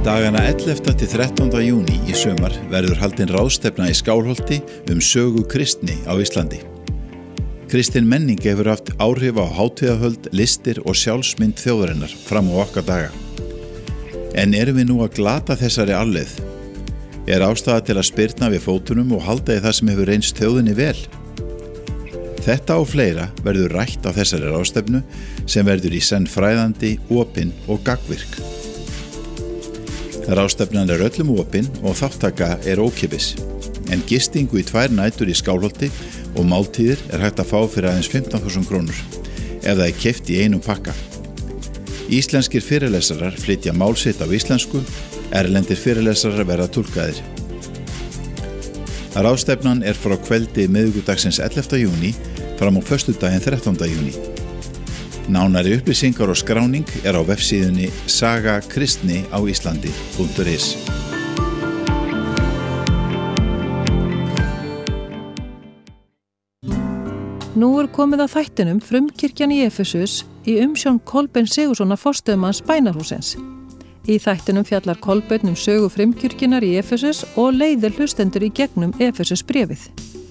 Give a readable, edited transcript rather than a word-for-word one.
Dagana 11. til 13. júní í sumar verður haldin ráðstefna í Skálholti sögu kristni á Íslandi. Kristin menning hefur haft áhrif á hátíðahöld, listir og sjálfsmynd þjóðarinnar fram á okkar daga. En erum við nú að glata þessari arfleifð? Er ástæða til að spyrna við fótunum og halda í það sem hefur reynst þjóðinni vel? Þetta og fleira verður rætt á þessari ráðstefnu sem verður í senn fræðandi, opin og gagnvirk. Ráðstefnan öllum opin og þáttaka ókeypis, en gistingu í 2 nætur í Skálholti og máltíðir hægt að fá fyrir aðeins 15.000 krónur, ef það keypt í einum pakka. Íslenskir fyrirlesarar flytja mál sitt á íslensku, erlendir fyrirlesarar verða túlkaðir. Ráðstefnan frá kveldi miðvikudagsins 11. júní fram á föstudaginn 13. júní. Nánari upplýsingar og skráning á vefsíðunni sagakristniáislandi.is. Nú komið að þættinum Frumkirkjan í Efesus í umsjón Kolbeins Sigurðssonar forstöðumanns Bænahússins. Í þættinum fjallar Kolbeinn sögu Frumkirkjunnar í Efesus og leiðir hlustendur í gegnum Efesus bréfið.